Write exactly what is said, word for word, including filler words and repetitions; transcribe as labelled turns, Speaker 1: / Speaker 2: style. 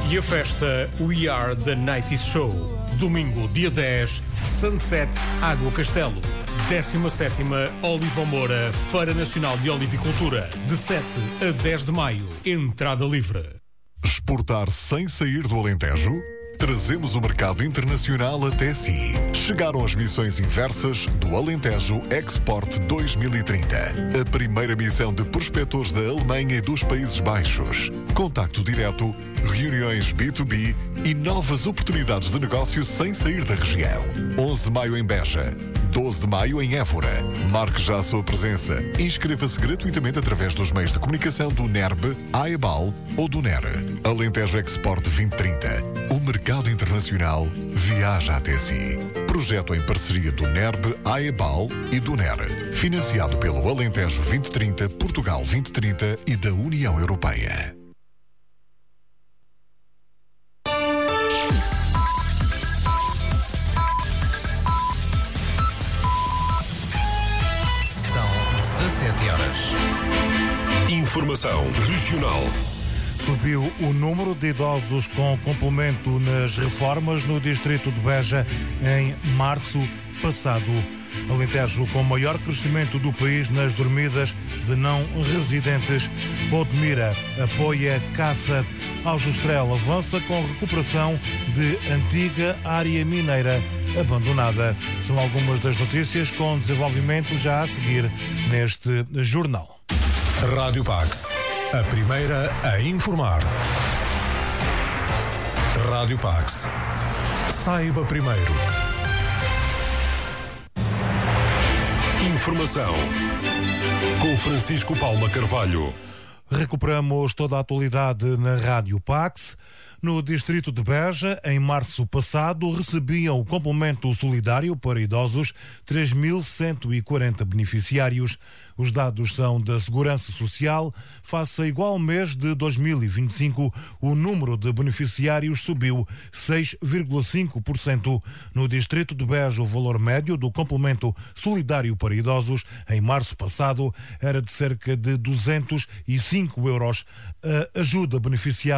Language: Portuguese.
Speaker 1: E a festa We Are The nineties Show. Domingo, dia dez, Sunset Água Castelo. décima sétima Oliva Moura, Feira Nacional de Olivicultura. De sete a dez de maio. Entrada livre.
Speaker 2: Exportar sem sair do Alentejo? Trazemos o mercado internacional até si. Chegaram as missões inversas do Alentejo Export dois mil e trinta. A primeira missão de prospectores da Alemanha e dos Países Baixos. Contacto direto, reuniões B dois B e novas oportunidades de negócio sem sair da região. onze de maio em Beja. doze de maio em Évora. Marque já a sua presença. Inscreva-se gratuitamente através dos meios de comunicação do N E R B, AEBAL ou do N E R. Alentejo Export vinte trinta. O mercado internacional viaja até si. Projeto em parceria do N E R B, AEBAL e do N E R. Financiado pelo Alentejo vinte trinta, Portugal vinte trinta e da União Europeia.
Speaker 3: dezessete horas.
Speaker 4: Informação regional.
Speaker 5: Subiu o número de idosos com complemento nas reformas no distrito de Beja em março passado. Alentejo com maior crescimento do país nas dormidas de não residentes. Bodmira apoia caça. Aljustrel avança com recuperação de antiga área mineira abandonada. São algumas das notícias com desenvolvimento já a seguir neste jornal.
Speaker 4: Rádio Pax, a primeira a informar. Rádio Pax. Saiba primeiro. Informação com Francisco Palma Carvalho.
Speaker 5: Recuperamos toda a atualidade na Rádio Pax. No distrito de Beja, em março passado, recebiam o complemento solidário para idosos três mil cento e quarenta beneficiários. Os dados são da Segurança Social. Face a igual mês de dois mil e vinte e cinco, o número de beneficiários subiu seis vírgula cinco por cento. No distrito de Beja, o valor médio do complemento solidário para idosos, em março passado, era de cerca de duzentos e cinco euros. A ajuda beneficiária